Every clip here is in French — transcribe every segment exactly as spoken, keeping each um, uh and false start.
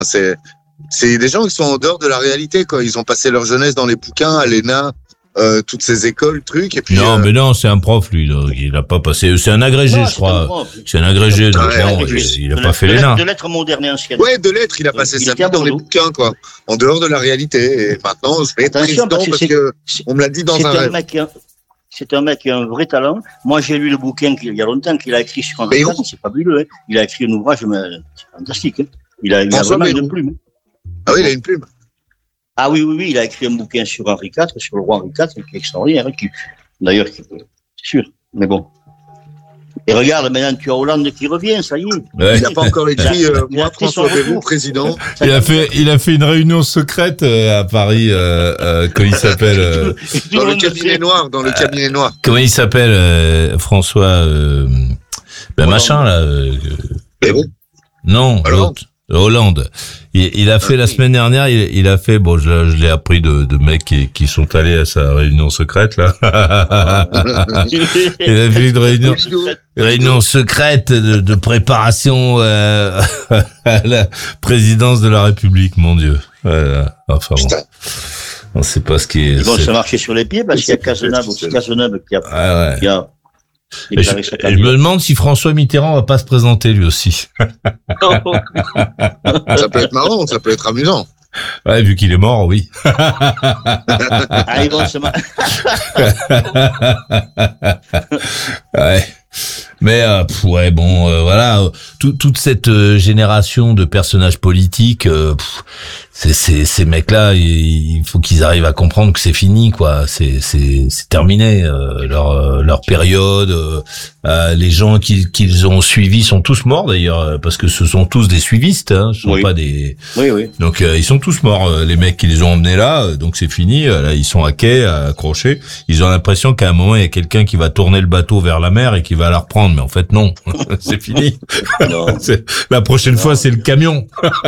C'est, c'est des gens qui sont en dehors de la réalité, quoi. Ils ont passé leur jeunesse dans les bouquins, à l'E N A, euh, toutes ces écoles, trucs, et puis. Non, euh... mais non, c'est un prof, lui, là. Il a pas passé, c'est un agrégé, non, je crois. C'est un, c'est un agrégé, donc ouais, non, il, il a de pas fait de l'E N A. De lettres modernes et anciennes. Ouais, de lettres, il a passé il sa vie dans les bouquins, quoi. En dehors de la réalité. Et maintenant, je vais être président parce que, parce que on me l'a dit dans un, un rêve. Mec a, c'est un mec qui a un vrai talent. Moi, j'ai lu le bouquin qu'il y a longtemps qu'il a écrit sur un récit. C'est fabuleux, hein. Il a écrit un ouvrage, mais c'est fantastique, hein. Il a, il a vraiment une plume. Ah oui, il a une plume. Ah oui, oui, oui, il a écrit un bouquin sur Henri quatre, sur le roi Henri quatre, qui est extraordinaire, hein, qui, d'ailleurs, qui, c'est sûr, mais bon. Et regarde, maintenant, tu as Hollande qui revient, ça y est. Ouais. Il n'a pas encore écrit, euh, moi, François Bayrou, président. Il a fait, il a fait une réunion secrète euh, à Paris, euh, euh, comment il s'appelle euh, Dans le cabinet noir, dans le cabinet noir. Comment il s'appelle, euh, François, euh, ben machin, là. Euh, Bayrou. Non, l'autre. Hollande. Il, il a fait la semaine dernière, il, il a fait, bon, je, je l'ai appris de, de mecs qui, qui sont allés à sa réunion secrète, là. Il a fait une réunion, une réunion secrète de, de préparation euh, à la présidence de la République, mon Dieu. Voilà. Enfin bon. On sait pas ce qui est. Ils vont se marcher sur les pieds parce qu'il y a Cazeneuve, Cazeneuve qui a, ah ouais. qui a Et je, je me demande si François Mitterrand va pas se présenter lui aussi. Ça peut être marrant, ça peut être amusant. Ouais, vu qu'il est mort, oui. Ah, ils vont se mar... Ouais. Mais euh, pff, ouais, bon, euh, voilà, tout, toute cette euh, génération de personnages politiques, euh, pff, c'est, c'est, ces mecs-là, il, il faut qu'ils arrivent à comprendre que c'est fini, quoi. C'est, c'est, c'est terminé euh, leur euh, leur période. Euh, euh, les gens qui, qu'ils ont suivis sont tous morts d'ailleurs, parce que ce sont tous des suivistes, hein, ce sont oui. pas des. Oui, oui. Donc euh, ils sont tous morts, euh, les mecs qui les ont emmenés là. Euh, donc c'est fini. Euh, là, ils sont à quai, accrochés. Ils ont l'impression qu'à un moment il y a quelqu'un qui va tourner le bateau vers la mer et qui va la reprendre, mais en fait non, c'est fini. Non. c'est, la prochaine non. fois c'est le camion.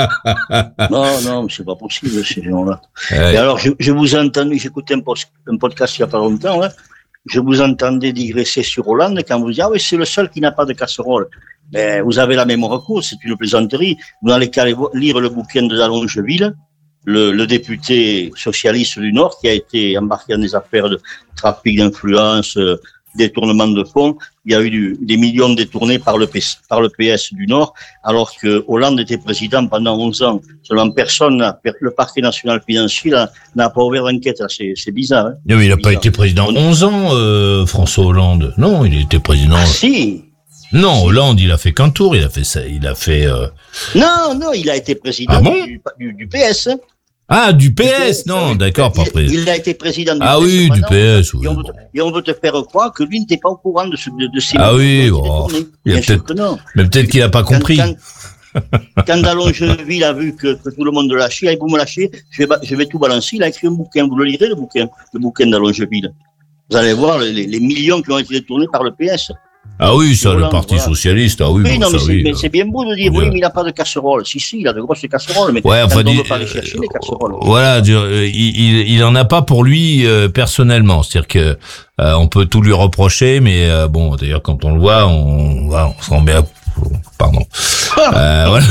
non, non, c'est pas possible ces gens-là. Ouais. Et alors je, je vous ai entendu, j'écoutais un, post, un podcast il y a pas longtemps, hein, je vous entendais digresser sur Hollande quand vous dites ah oui c'est le seul qui n'a pas de casserole. Mais vous avez la mémoire courte, c'est une plaisanterie. Vous n'allez qu'à lire le bouquin de Longeville, le, le député socialiste du Nord qui a été embarqué dans des affaires de trafic d'influence, euh, détournement de fonds. Il y a eu du, des millions détournés par le, P S, par le P S du Nord, alors que Hollande était président pendant onze ans. Seulement personne, n'a, le parquet national financier là, n'a pas ouvert d'enquête. C'est, c'est bizarre. Hein non, mais il n'a pas bizarre. été président onze ans, euh, François Hollande. Non, il était président. Ah, si. Non, Hollande, il a fait qu'un tour. Il a fait ça. Il a fait. Euh... Non, non, il a été président ah bon du, du, du P S. Ah, du P S, non, oui. D'accord, pas président. Il a été président du ah P S. Ah oui, du P S, oui. Et on, veut te, et on veut te faire croire que lui n'était pas au courant de, ce, de, de ces... Ah oui, bon, il a peut-être, mais peut-être qu'il n'a pas compris. Quand, quand, quand Longeville a vu que, que tout le monde lâchait, allez, vous me lâchez, je vais, je vais tout balancer. Il a écrit un bouquin, vous le lirez, le bouquin, le bouquin d'Longeville. Vous allez voir les, les millions qui ont été détournés par le P S. Ah oui, ça, Hollande, le Parti voilà. Socialiste, ah oui. Oui, bon, non, mais, ça, c'est, oui, mais euh... c'est bien beau de dire, oui, mais il n'a pas de casserole. Si, si, il a de grosses casseroles, mais ouais, enfin, on ne dit, peut pas aller chercher les casseroles. Voilà, euh, il, il, il en a pas pour lui euh, personnellement. C'est-à-dire que euh, on peut tout lui reprocher, mais euh, bon, d'ailleurs, quand on le voit, on, voilà, on se rend bien. Pardon. euh, voilà.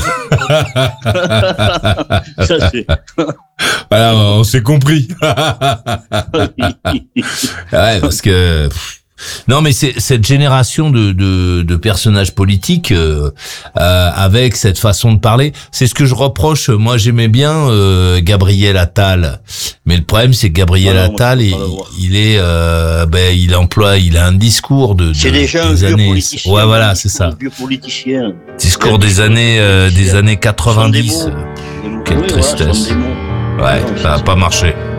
Ça, c'est... voilà, on s'est compris. Ouais, parce que. Non, mais c'est cette génération de de, de personnages politiques euh, euh, avec cette façon de parler, c'est ce que je reproche. Moi, j'aimais bien euh, Gabriel Attal, mais le problème, c'est que Gabriel ah non, Attal, il, il est, euh, ben, il emploie, il a un discours de, de c'est déjà des un années. Vieux politicien, ouais, voilà, c'est ça. Un vieux politicien. Discours des années euh, des années quatre-vingt-dix. Quelle oui, tristesse. voilà, ouais, ça n'a pas marché.